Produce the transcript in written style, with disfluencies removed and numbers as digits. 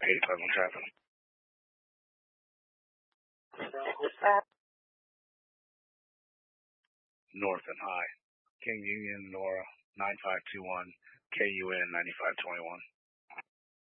85 on traffic. North and High. King Union, Nora, 9521, KUN 9521.